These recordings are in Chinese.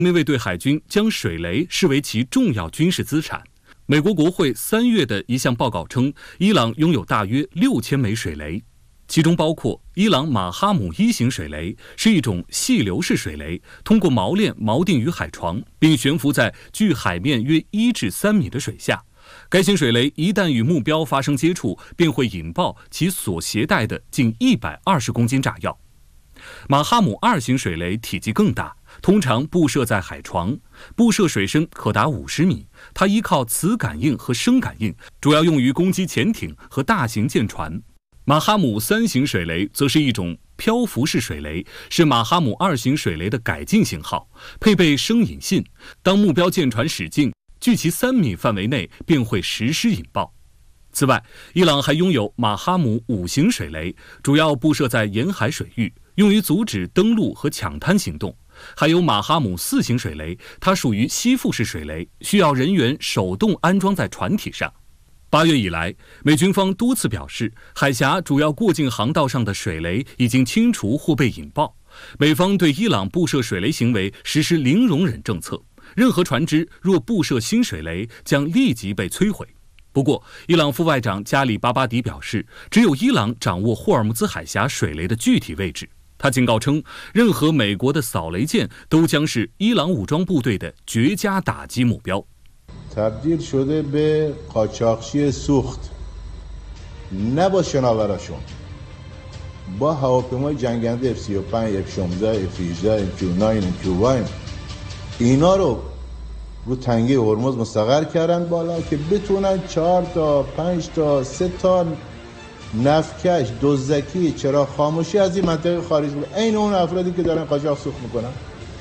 那位对海军将水雷视为其重要军事资产。美国国会3月的一项报告称，伊朗拥有大约6000枚水雷，其中包括伊朗马哈姆1型水雷，是一种细流式水雷，通过锚链锚定于海床，并悬浮在距海面约1至3米的水下。该型水雷一旦与目标发生接触，便会引爆其所携带的近120公斤炸药。马哈姆2型水雷体积更大，通常布设在海床，布设水深可达50米。它依靠磁感应和声感应，主要用于攻击潜艇和大型舰船。马哈姆3型水雷则是一种漂浮式水雷，是马哈姆2型水雷的改进型号，配备声引信，当目标舰船驶近，距其3米范围内便会实施引爆。此外，伊朗还拥有马哈姆5型水雷，主要布设在沿海水域，用于阻止登陆和抢滩行动。还有马哈姆4型水雷，它属于吸附式水雷，需要人员手动安装在船体上。8月以来，美军方多次表示，海峡主要过境航道上的水雷已经清除或被引爆。美方对伊朗布设水雷行为实施零容忍政策，任何船只若布设新水雷，将立即被摧毁。不过，伊朗副外长加里巴巴迪表示，只有伊朗掌握霍尔木兹海峡水雷的具体位置。他警告称，任何美国的扫雷舰都将是伊朗武装部队的绝佳打击目标。 تبدیل شده به قاچاقچی سوخت نه با شناوراشون با هواپیمای جنگنده F-35 F-16 F-18 MQ-9 MQ-1 اینا رو رو تنگه هرمز مستقر کردن بالا که بتونن 4 تا 5 تا 3 تا نفتکش دزدکی چراغ خاموشی از این منطقه خارج کنن. عین اون افرادی که دارن قاچاق سوخت میکنن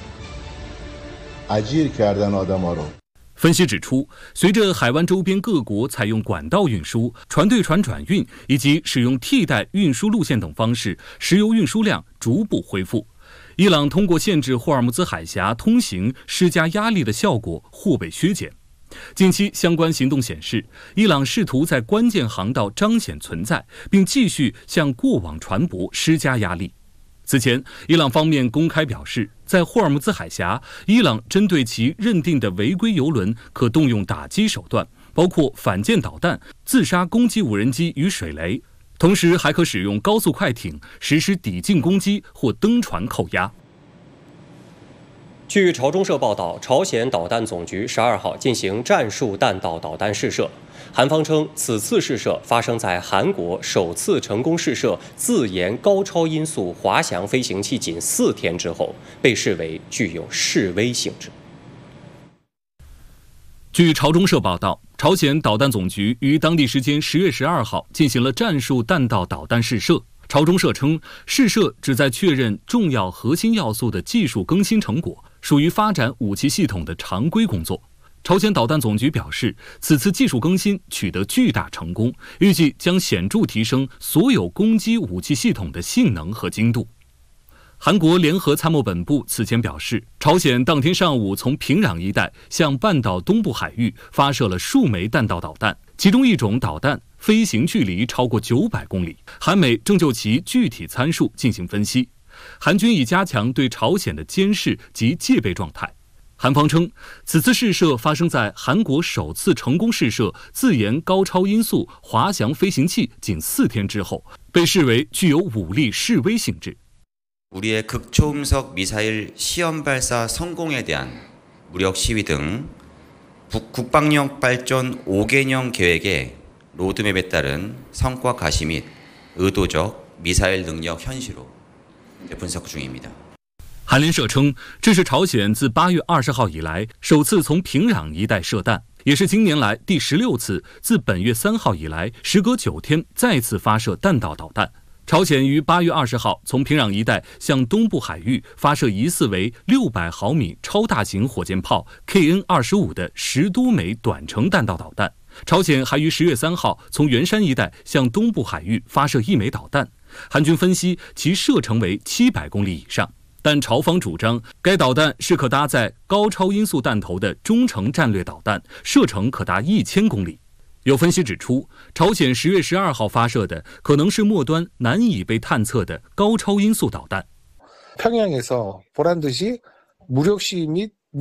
اجیر کردن آدما رو。 分析指出，随着海湾周边各国采用管道运输、船对船转运以及使用替代运输路线等方式，石油运输量逐步恢复。伊朗通过限制霍尔木兹海峡通行施加压力的效果或被削减。近期相关行动显示，伊朗试图在关键航道彰显存在，并继续向过往船舶施加压力。此前，伊朗方面公开表示，在霍尔木兹海峡，伊朗针对其认定的违规油轮可动用打击手段，包括反舰导弹、自杀攻击无人机与水雷，同时还可使用高速快艇实施抵近攻击或登船扣押。 据朝中社报道，朝鲜导弹总局12号进行战术弹道导弹试射。韩方称，此次试射发生在韩国首次成功试射自研高超音速滑翔飞行器仅4天之后，被视为具有示威性质。 据朝中社报道，朝鲜导弹总局于当地时间10月12号进行了战术弹道导弹试射。朝中社称，试射旨在确认重要核心要素的技术更新成果，属于发展武器系统的常规工作。朝鲜导弹总局表示，此次技术更新取得巨大成功，预计将显著提升所有攻击武器系统的性能和精度。韩国联合参谋本部此前表示，朝鲜当天上午从平壤一带向半岛东部海域发射了数枚弹道导弹，其中一种导弹飞行距离超过900公里。韩美正就其具体参数进行分析。韩军已加强对朝鲜的监视及戒备状态。韩方称，此次试射发生在韩国首次成功试射自研高超音速滑翔飞行器仅4天之后，被视为具有武力示威性质。 우리의 극초음속 미사일 시험 발사 성공에 대한 무력 시위 등 국방력 발전 5개년 계획의 로드맵에 따른 성과 가시 및 의도적 미사일 능력 현실로 분석 중입니다。 韩联社称，这是朝鲜自8月20号以来首次从平壤一带射弹，也是近年来第16次自本月3号以来时隔9天再次发射弹道导弹。朝鲜于8月20号从平壤一带向东部海域发射疑似为600毫米超大型火箭炮 KN-25 的10多枚短程弹道导弹。朝鲜还于10月3号从元山一带向东部海域发射1枚导弹，韩军分析其射程为700公里以上。但朝方主张，该导弹是可搭载高超音速弹头的中程战略导弹，射程可达1000公里。有分析指出，朝鲜10月12号发射的可能是末端难以被探测的高超音速导弹。 평양에서 보란듯이 무력 시위 및